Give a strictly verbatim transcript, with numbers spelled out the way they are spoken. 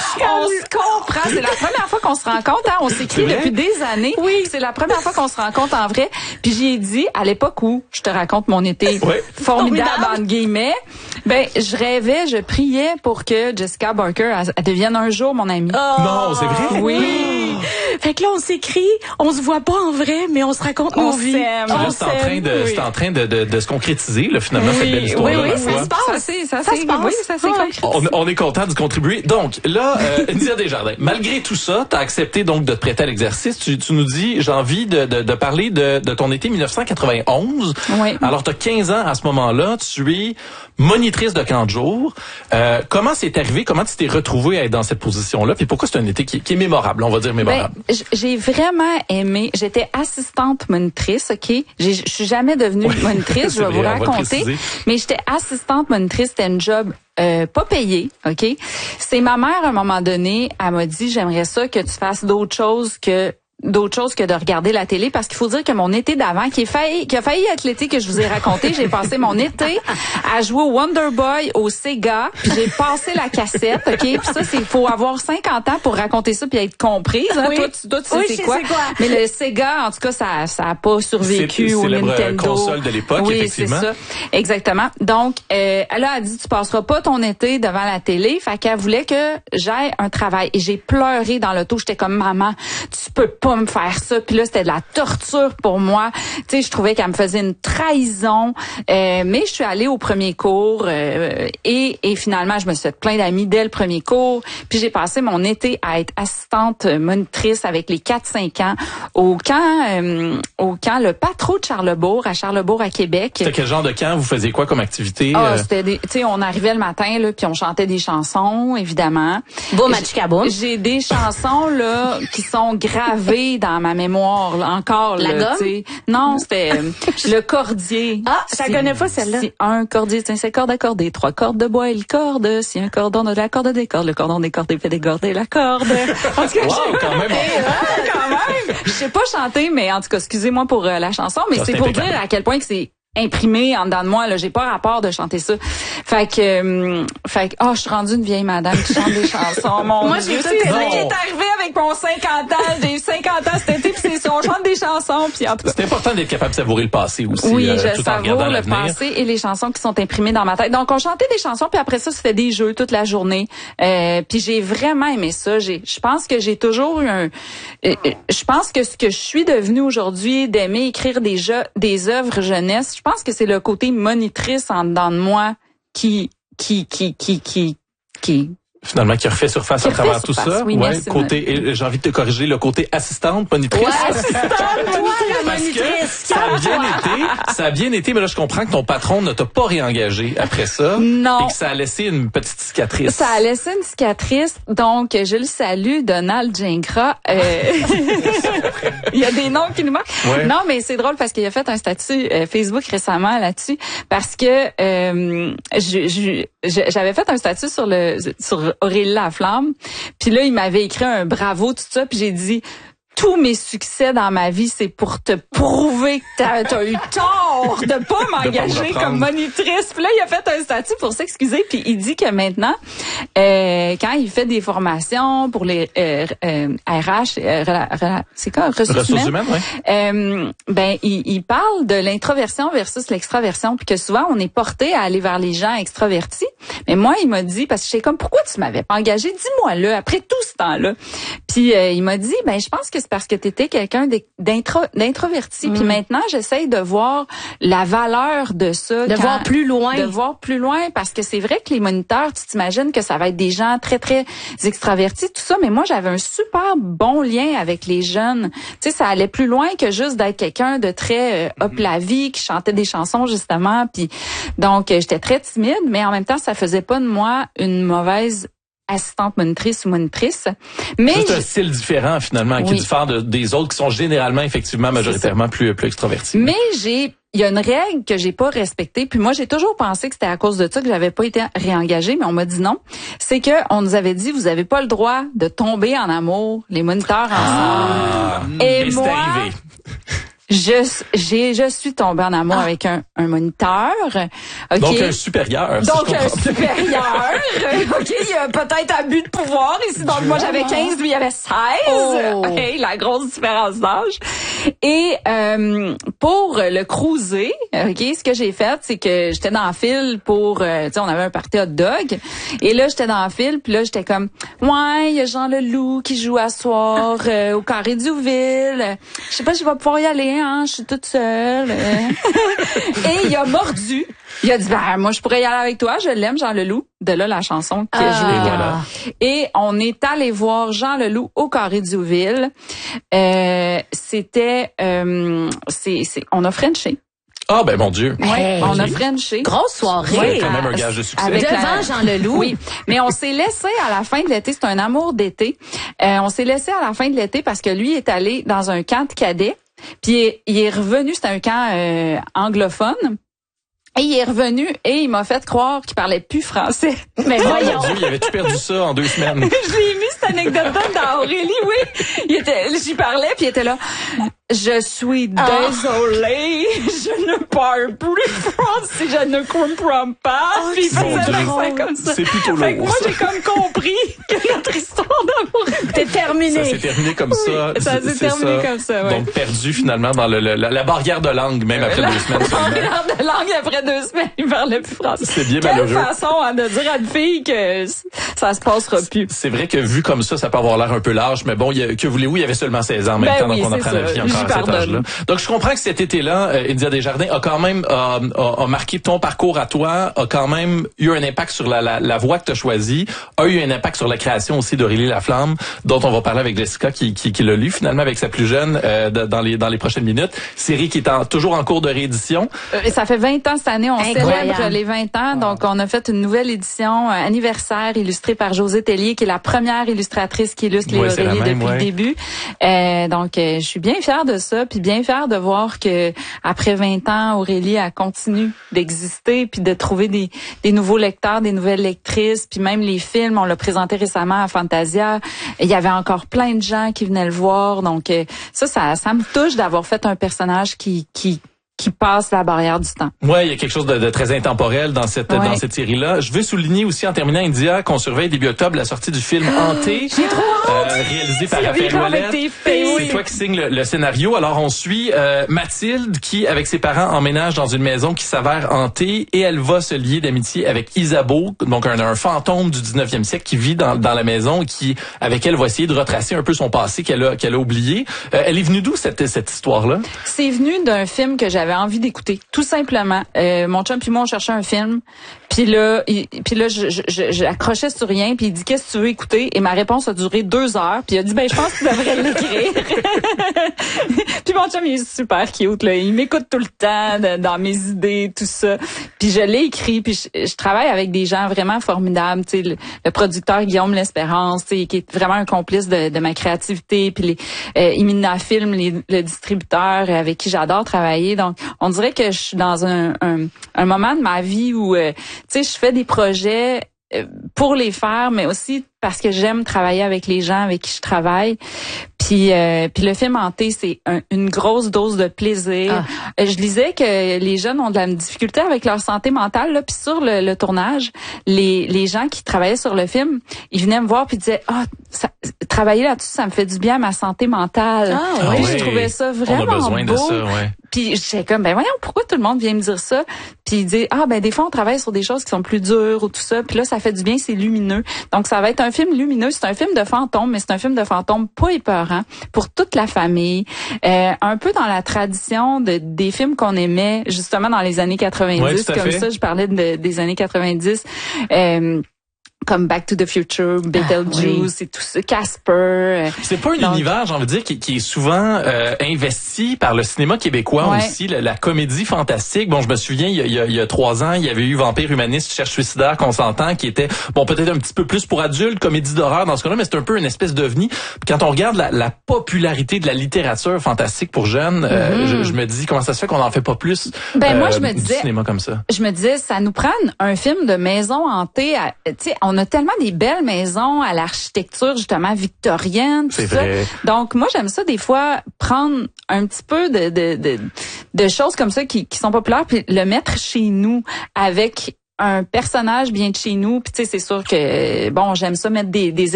On se comprend. C'est la première fois qu'on se rencontre. Hein? On s'écrit depuis des années. Oui. C'est la première fois qu'on se rencontre en vrai. Puis j'y ai dit, à l'époque où je te raconte mon été oui. formidable, formidable, entre guillemets, ben je rêvais, je priais pour que Jessica Barker elle, elle devienne un jour mon amie. Oh. Non, c'est vrai? Oui. oui. Fait que là, on s'écrit, on se voit pas en vrai, mais on se raconte on nos vies. On c'est en train de, oui. c'est en train de, de, de se concrétiser, là, finalement, oui. cette belle histoire. Oui, oui, ça se passe. Ça, c'est, ça, ça se passe. Oui, ça s'est concrétisé. On, on est content d'y contribuer. Donc, là, euh, India Desjardins, malgré tout ça, t'as accepté donc de te prêter à l'exercice. Tu, tu nous dis, j'ai envie de, de, de parler de, de ton été dix-neuf cent quatre-vingt-onze. Oui. Alors, t'as quinze ans à ce moment-là. Tu es monitrice de camp de jour. Euh, comment c'est arrivé? Comment tu t'es retrouvée à être dans cette position-là? Puis pourquoi c'est un été qui, qui est mémorable? On va dire mémorable. Ben, j'ai vraiment aimé. J'étais assistante monitrice, OK? Je suis jamais devenue oui. monitrice, je vais vous raconter. Mais j'étais assistante monitrice, c'était un job euh, pas payé, OK? C'est ma mère, à un moment donné, elle m'a dit, j'aimerais ça que tu fasses d'autres choses que d'autres choses que de regarder la télé, parce qu'il faut dire que mon été d'avant, qui est failli, qui a failli être l'été que je vous ai raconté, j'ai passé mon été à jouer au Wonder Boy au Sega, puis j'ai passé la cassette, OK? Puis ça, c'est faut avoir cinquante ans pour raconter ça puis être comprise. Hein? Oui. Toi, tu, toi, tu sais oui, c'est quoi? quoi. Mais le Sega, en tout cas, ça, ça a pas survécu au Nintendo. Console de l'époque, oui, effectivement. c'est ça. Exactement. Donc, euh, elle a dit, tu passeras pas ton été devant la télé. Fait qu'elle voulait que j'aille un travail. Et j'ai pleuré dans l'auto. J'étais comme, maman, tu peux pas me faire ça. Puis là, c'était de la torture pour moi. Tu sais, je trouvais qu'elle me faisait une trahison. Euh, mais je suis allée au premier cours euh, et, et finalement, je me suis fait plein d'amis dès le premier cours. Puis j'ai passé mon été à être assistante monitrice avec les quatre cinq ans au camp, euh, au camp Le Patro de Charlebourg, à Charlebourg, à Québec. C'était quel genre de camp? Vous faisiez quoi comme activité? Ah, c'était des, tu sais, on arrivait le matin, là, puis on chantait des chansons, évidemment. Boum, machikaboum. J'ai des chansons, là, qui sont gravées dans ma mémoire, là, encore, La là, gomme? tu sais. Non, c'était euh, le cordier. Ah, je la connais pas, celle-là. Si un cordier tient ses cordes accordées, trois cordes de bois, il corde. Si un cordon a de la corde des cordes, le cordon des cordes fait décorder la corde. En tout cas, wow, quand même. Ouais, quand même. Je sais pas chanter, mais en tout cas, excusez-moi pour euh, la chanson, mais ça, c'est pour dire à quel point que c'est imprimé en dedans de moi, là, j'ai pas rapport de chanter ça. Fait que euh, fait que oh, je suis rendue une vieille madame qui chante des chansons. Mon moi Dieu, j'ai c'est ça qui est arrivé avec mon cinquante ans, j'ai eu cinquante ans cet été, puis c'est ça, on chante des chansons, puis en tout cas. C'est important d'être capable de savourer le passé aussi. Oui, euh, je tout savoure en le l'avenir. passé et les chansons qui sont imprimées dans ma tête. Donc on chantait des chansons, puis après ça c'était des jeux toute la journée. Euh, puis j'ai vraiment aimé ça. J'ai, je pense que j'ai toujours eu un, euh, je pense que ce que je suis devenue aujourd'hui, d'aimer écrire des jeux, des œuvres jeunesse, je pense que c'est le côté monitrice en dedans de moi qui qui qui qui qui qui Finalement, qui refait surface qui à travers refait tout surface, ça. Oui, ouais, merci, côté, et j'ai envie de te corriger, le côté assistante, monitrice. Ouais, assistante, toi, la Parce monitrice. que ça a bien été, ça a bien été, mais là, je comprends que ton patron ne t'a pas réengagé après ça. Non. Et que ça a laissé une petite cicatrice. Ça a laissé une cicatrice. Donc, je le salue, Donald Gingras. Euh... Il y a des noms qui nous manquent. Ouais. Non, mais c'est drôle parce qu'il a fait un statut euh, Facebook récemment là-dessus parce que euh, je, je, je- j'avais fait un statut sur le sur Aurélie Laflamme. Puis là, il m'avait écrit un bravo, tout ça. Puis j'ai dit, tous mes succès dans ma vie, c'est pour te prouver que t'as, t'as eu tort de pas m'engager reprendre. comme monitrice. Puis là, il a fait un statut pour s'excuser. Puis il dit que maintenant, euh, quand il fait des formations pour les euh, euh, R H, euh, rela- rela- c'est quoi, ressources, Ressources humaines, humaines, oui. euh, ben il, il parle de l'introversion versus l'extraversion, puis que souvent on est porté à aller vers les gens extravertis. Mais moi, il m'a dit, parce que j'étais comme, pourquoi tu m'avais pas engagé? Dis-moi là, après tout ce temps-là. Puis euh, il m'a dit, ben je pense que c'est parce que tu étais quelqu'un d'intro, d'introverti. Mm. Puis maintenant, j'essaye de voir la valeur de ça. De quand- voir plus loin. De voir plus loin, parce que c'est vrai que les moniteurs, tu t'imagines que ça va être des gens très, très extravertis, tout ça. Mais moi, j'avais un super bon lien avec les jeunes. Tu sais, ça allait plus loin que juste d'être quelqu'un de très euh, hop la vie, qui chantait des chansons, justement. Puis donc, euh, j'étais très timide, mais en même temps, ça faisait pas de moi une mauvaise assistante monitrice ou monitrice. Mais Juste un je- style différent, finalement, qui Oui. diffère de- des autres qui sont généralement, effectivement, majoritairement plus, plus extravertis. Mais j'ai, il y a une règle que j'ai pas respectée. Puis moi, j'ai toujours pensé que c'était à cause de ça que j'avais pas été réengagée, mais on m'a dit non. C'est que on nous avait dit, vous avez pas le droit de tomber en amour, les moniteurs ensemble. Ah, Et et c'est moi, arrivé. Je, j'ai, je suis tombée en amour ah. avec un, un moniteur. Okay. Donc un supérieur. Donc si un supérieur. OK, il y a peut-être abus de pouvoir ici. Donc moi j'avais quinze, lui il avait seize. Oh. Okay, la grosse différence d'âge. Et euh, pour le cruiser, OK, ce que j'ai fait, c'est que j'étais dans le fil pour euh, tu sais on avait un party hot dog et là j'étais dans le fil, puis là j'étais comme ouais, il y a Jean Leloup qui joue à soir euh, au Carré Duville. Je sais pas si je vais pouvoir y aller. Hein, je suis toute seule. Et il a mordu. Il a dit, ben, moi, je pourrais y aller avec toi. Je l'aime, Jean Leloup. De là, la chanson que ah. je joue. Et, voilà. Et on est allé voir Jean Leloup au Carré Duville. Euh, c'était, euh, c'est, c'est, on a frenché. Ah, ben, mon Dieu. Oui, hey, on a okay. frenché. Grosse soirée. C'est quand même un gage de succès. Avec devant la... Jean Leloup. Oui. Mais on s'est laissé à la fin de l'été. C'est un amour d'été. Euh, on s'est laissé à la fin de l'été parce que lui est allé dans un camp de cadets. Puis il est revenu, c'était un camp euh, anglophone. Et il est revenu et il m'a fait croire qu'il parlait plus français. Mais voyons. Oh mon Dieu, il avait tout perdu ça en deux semaines. Je l'ai mis cette anecdote dans Aurélie, oui. Il était, j'y parlais puis il était là. Je suis ah. désolée, je ne parle plus français, je ne comprends pas. Oh, puis il faisait ça comme ça. C'est plutôt lourd. Fait que moi, j'ai comme compris que notre histoire d'amour était terminée. Ça s'est terminé comme oui, ça. Ça s'est terminé ça. comme ça, ouais. Donc perdu finalement dans le, le, la, la barrière de langue, même après la, deux semaines. La barrière de langue après deux semaines, il parlait plus français. C'est bien Quelle malheureux. façon hein, de dire à une fille que ça se passera plus. C'est vrai que vu comme ça, ça peut avoir l'air un peu large, mais bon, il y a, que voulez-vous, il y avait seulement seize ans en même ben temps, oui, donc on apprend ça. la vie encore à cet âge-là. Donc je comprends que cet été-là, euh, India Desjardins a quand même euh, a, a marqué ton parcours à toi, a quand même eu un impact sur la, la, la voie que tu as choisie, a eu un impact sur la création aussi d'Aurélie Laflamme, dont on va parler avec Jessica qui, qui, qui l'a lu finalement avec sa plus jeune euh, de, dans les dans les prochaines minutes. Série qui est en, toujours en cours de réédition. Euh, ça fait vingt ans cette année, on Incroyable. célèbre les vingt ans, wow. Donc on a fait une nouvelle édition euh, anniversaire illustrée par Josée Tellier, qui est la première illustratrice qui illustre les ouais, Aurélie même, depuis ouais. le début. Euh, donc euh, je suis bien fière de ça, puis bien fière de voir que après vingt ans, Aurélie a continué d'exister, puis de trouver des, des nouveaux lecteurs, des nouvelles lectrices, puis même les films, on l'a présenté récemment à Fantasia. Il y avait encore plein de gens qui venaient le voir, donc euh, ça, ça, ça me touche d'avoir fait un personnage qui, qui qui passe la barrière du temps. Ouais, il y a quelque chose de, de très intemporel dans cette ouais. dans cette série-là. Je veux souligner aussi en terminant, India, qu'on surveille début octobre la sortie du film Hanté, J'ai trop hâte. Euh, réalisé par Raphaël Ouellet. C'est oui. toi qui signe le, le scénario. Alors on suit euh, Mathilde qui, avec ses parents, emménage dans une maison qui s'avère hantée et elle va se lier d'amitié avec Isabeau, donc un, un fantôme du dix-neuvième siècle qui vit dans, dans la maison et qui, avec elle, va essayer de retracer un peu son passé qu'elle a qu'elle a oublié. Euh, elle est venue d'où cette cette histoire-là? C'est venu d'un film que j'avais envie d'écouter, tout simplement. Euh, mon chum puis moi on cherchait un film, puis là, il, puis là, je, je, je, j'accrochais sur rien, puis il dit qu'est-ce que tu veux écouter, et ma réponse a duré deux heures, puis il a dit ben je pense que tu devrais l'écrire. Puis mon chum il est super cute là, il m'écoute tout le temps de, dans mes idées, tout ça. Puis je l'ai écrit, puis je, je travaille avec des gens vraiment formidables, tu sais, le, le producteur Guillaume L'Espérance, tu sais, qui est vraiment un complice de, de ma créativité, puis les euh, Imina Film, les, le distributeur avec qui j'adore travailler. Donc on dirait que je suis dans un, un, un moment de ma vie où, euh, tu sais, je fais des projets pour les faire, mais aussi parce que j'aime travailler avec les gens avec qui je travaille. Puis, euh, puis le film Hanté, c'est un, une grosse dose de plaisir. Ah. Je lisais que les jeunes ont de la difficulté avec leur santé mentale. Là, puis sur le, le tournage, les, les gens qui travaillaient sur le film, ils venaient me voir puis disaient ah, ça, travailler là-dessus, ça me fait du bien à ma santé mentale. Ah, puis oui. je trouvais ça vraiment beau. On a besoin beau. de ça, ouais. Puis j'étais comme ben voyons pourquoi tout le monde vient me dire ça. Puis il dit ah ben des fois on travaille sur des choses qui sont plus dures ou tout ça. Puis là ça fait du bien, c'est lumineux. Donc ça va être un film lumineux. C'est un film de fantômes, mais c'est un film de fantômes pas épeurant pour toute la famille. Euh, un peu dans la tradition de des films qu'on aimait justement dans les années quatre-vingt-dix. Ouais, comme fait. Ça, je parlais de, des années quatre-vingt-dix. Euh, comme Back to the Future, Beetlejuice ah, oui. et tout ça, Casper. C'est pas un donc, univers, j'ai envie de dire, qui, qui est souvent euh, investi par le cinéma québécois ouais. aussi, la, la comédie fantastique. Bon, je me souviens, il y, a, il, y a, il y a trois ans, il y avait eu Vampire Humaniste, Cherche Suicidaire, qu'on s'entend, qui était, bon, peut-être un petit peu plus pour adultes, comédie d'horreur dans ce cas-là, mais c'est un peu une espèce d'ovni. Quand on regarde la, la popularité de la littérature fantastique pour jeunes, mm-hmm. euh, je, je me dis, comment ça se fait qu'on en fait pas plus ben, euh, moi, je me du disais, cinéma comme ça? Je me disais, ça nous prend un film de maison hantée, tu sais, on a tellement des belles maisons à l'architecture justement victorienne, tout C'est ça. vrai. Donc moi j'aime ça des fois prendre un petit peu de de de, de choses comme ça qui, qui sont populaires puis le mettre chez nous avec un personnage bien de chez nous. Puis tu sais c'est sûr que bon j'aime ça mettre des des